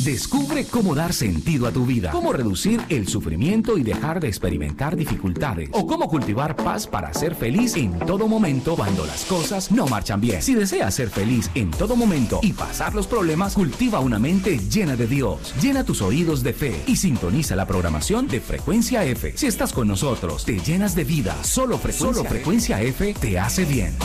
Descubre cómo dar sentido a tu vida, cómo reducir el sufrimiento y dejar de experimentar dificultades, o cómo cultivar paz para ser feliz en todo momento cuando las cosas no marchan bien. Si deseas ser feliz en todo momento y pasar los problemas, cultiva una mente llena de Dios. Llena tus oídos de fe y sintoniza la programación de Frecuencia F. Si estás con nosotros, te llenas de vida. Solo Frecuencia F te hace bien.